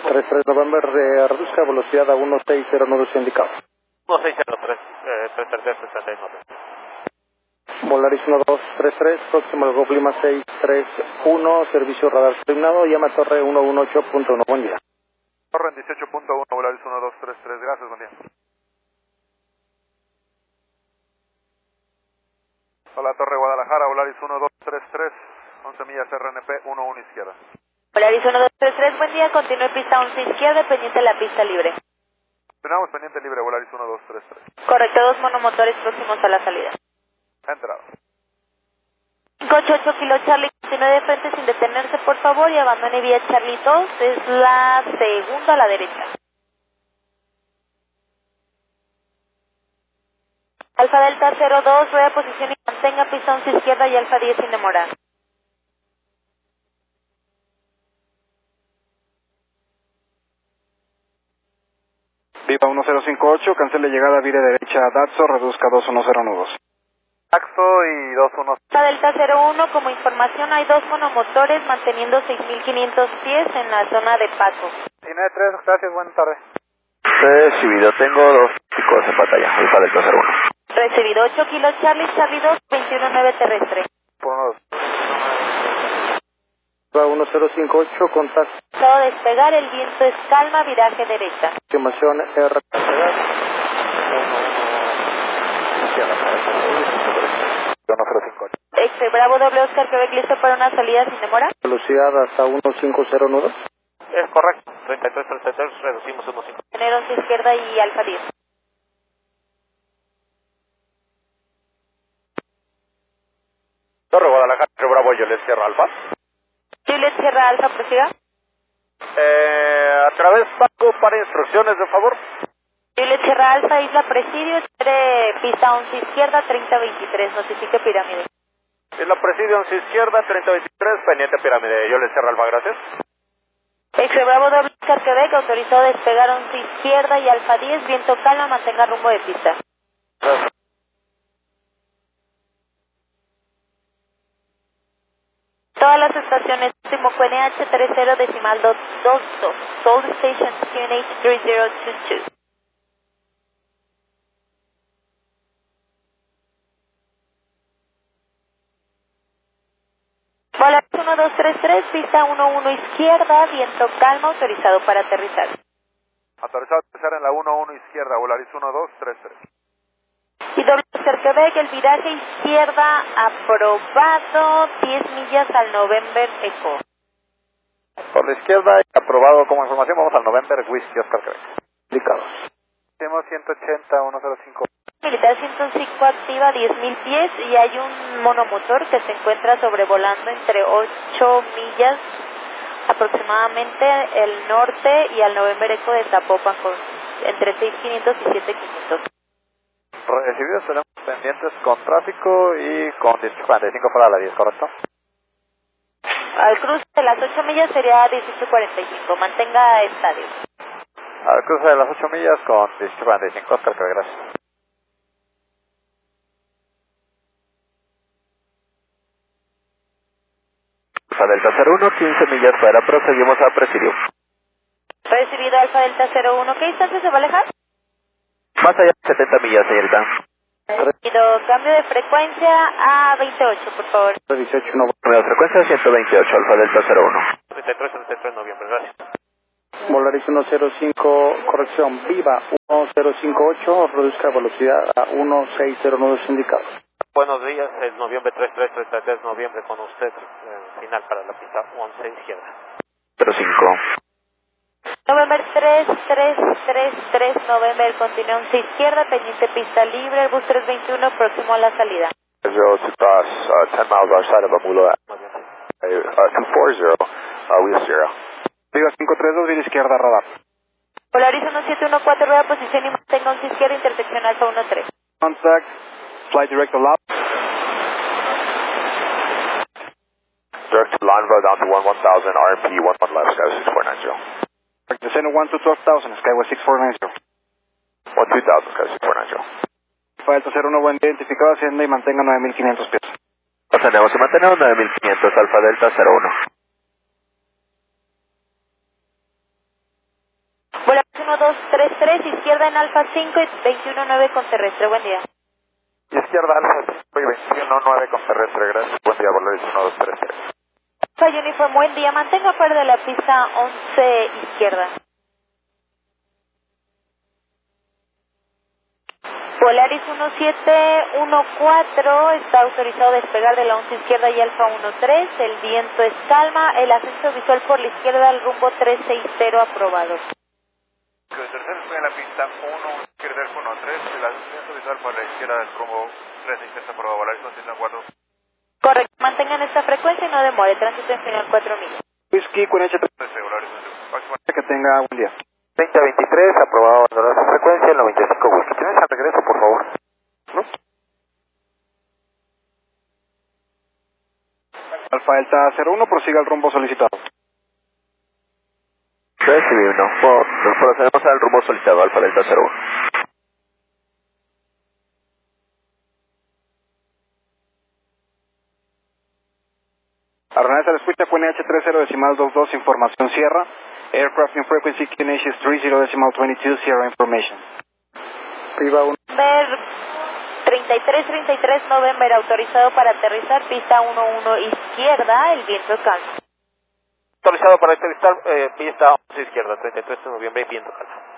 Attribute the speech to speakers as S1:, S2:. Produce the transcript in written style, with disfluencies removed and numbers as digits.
S1: 33 November, reduzca velocidad a 1609 indicado.
S2: 1603, 333,
S1: Volaris 1233, próximo al Golf Lima 631, servicio radar terminado, llama a Torre 118.1, buen día.
S3: Torre en 18.1, Volaris 1233, gracias, buen día. Hola, Torre Guadalajara, Volaris 1233, 11 millas RNP, 11 izquierda.
S4: Volaris 1233, buen día, continúe pista 11 izquierda, pendiente de la pista libre.
S3: Continuamos pendiente libre, Volaris 1233.
S4: Correcto, 2 monomotores próximos a la salida.
S3: Entrado.
S4: 58 Kilo Charlie, continúe de frente sin detenerse, por favor, y abandone vía Charlie 2, es la segunda a la derecha. Alfa Delta 02, rueda posición y mantenga pista 11 izquierda y Alfa 10 sin demorar.
S1: Viva 1058, cancele llegada, vire derecha a Datso, reduzca 2109 nudos.
S3: Axo y 21.
S4: Alfa Delta 01, como información hay 2 monomotores manteniendo 6500 pies en la zona de paso.
S3: Cine 3, gracias, buena tarde.
S5: Recibido, tengo 2 chicos en pantalla, Alfa Delta 01.
S4: Recibido 8 Kilo Charlie, Charlie 2, 219 terrestre.
S3: Por 1, 2.
S1: Viva 1058, contacto.
S4: Acabo de despegar, el viento es calma, viraje derecha.
S1: Estimación R.
S4: Exe Bravo doble Oscar Quebec, listo para una salida sin demora.
S1: Velocidad hasta 150 nudos.
S2: Es correcto, 33, reducimos 1.5.
S4: Tener 11 izquierda y Alfa 10.
S2: Torre Guadalajara, Bravo, Juliet Sierra Alfa.
S4: Juliet Sierra Alfa, prosiga.
S2: A través Paco para instrucciones, de favor.
S4: Juliet Sierra Alfa, Isla Presidio, espere pista 11 izquierda, 3023, notifique pirámide.
S2: En la Presidio 11 izquierda, 3023, pendiente pirámide. Juliet Sierra Alfa, gracias.
S4: Exe Bravo doble Oscar Quebec, autorizado a despegar 11 izquierda y Alfa 10, viento calma, mantenga rumbo de pista.
S2: Gracias.
S4: Todas las estaciones, último QNH 30 decimal 222, Soul Station QNH 3022. Volaris 1233, pista 11 izquierda, viento calma, autorizado para aterrizar.
S3: Autorizado a aterrizar en la 11 izquierda, Volaris 1233.
S4: Y doble Oscar Quebec, el viraje izquierda aprobado, 10 millas al November Echo.
S3: Por la izquierda, aprobado como información, vamos al November Whisky Oscar Quebec.
S1: Indicados.
S3: Tenemos 180, 105.
S4: Militar 105 activa 10.000 pies y hay un monomotor que se encuentra sobrevolando entre 8 millas aproximadamente el norte y al November Echo de Zapopan con entre 6.500 y 7.500.
S3: Recibidos, tenemos pendientes con tráfico y con 45 fuera de la 10, ¿correcto?
S4: Al cruce de las 8 millas sería 18.45, mantenga estadio.
S3: Al cruce de las 8 millas con 18.45, Oscar Quebec, gracias.
S5: Alfa Delta 01, 15 millas fuera, proseguimos a Presidio.
S4: Recibido Alfa Delta 01, ¿qué distancia se va a alejar?
S5: Más allá de 70 millas, señorita.
S4: Recibido cambio de frecuencia a 28, por favor.
S1: 18 no.
S5: Nueva frecuencia 128, Alfa Delta 01.
S2: 33, noviembre, gracias.
S1: Volaris 105, corrección, Viva 1058, reduzca velocidad a 1609 indicado.
S2: Buenos días, es noviembre 33, noviembre con usted, final para la pista 11 izquierda.
S5: 05.
S4: November 3333, November, continúa 11 izquierda, pendiente pista libre, el bus 321 próximo a la salida.
S5: 0 to cross 10 miles outside of Amula. 240, wheel 0.
S1: Viva 532, vía izquierda, radar.
S4: Polaris 1714, rueda posición y mantenga 11 izquierda, intersección Alfa 13.
S1: Contact, flight direct to lab.
S5: Direct to Lanva down to 1000, RMP 11 left, Sky 6490.
S1: Descend 1 to 12,000, Skyway 6490.
S5: 12,000, Sky 6490.
S1: Alfa 01, buen día, identificado, asciende y mantenga 9500 pies.
S5: Ascendemos y mantenemos 9500, Alfa Delta 01.
S4: 1233, izquierda en Alfa 5 y 219 con terrestre. Buen día.
S3: Izquierda Alfa 5 y 219 con terrestre, gracias. Buen día, Volaris 1233.
S4: Alfa Uniform, buen día. Mantenga fuera de la pista 11 izquierda. Volaris 1714 está autorizado a despegar de la 11 izquierda y Alfa 13. El viento es calma. El ascenso visual por la izquierda al rumbo 360 aprobado.
S3: El tercero estoy en la pista 1, izquierda Alfa 13. El ascenso visual por la izquierda del rumbo 360 aprobado. Volaris 104.
S4: Correcto. Mantengan esta frecuencia y no demore. Tránsito en final 4000.
S1: Whisky con H3. Que tenga buen día.
S3: 2023, aprobado abandonar su frecuencia, el 95 Whisky. ¿Tienes al regreso, por favor? ¿No?
S1: Alfa Delta 01, prosiga el rumbo solicitado.
S5: Recibido, no. Nos procedemos al rumbo solicitado, Alfa Delta 01.
S1: Aeronaves a la escucha, QNH 30 decimal 22, información Sierra. Aircraft in frequency QNH 30 decimal 22, Sierra information. Arriba 1.
S4: Ver 3333 November, autorizado para aterrizar, pista 11 izquierda, el viento calma.
S2: Autorizado para aterrizar, pista 11 izquierda, 33 de noviembre, viento calma.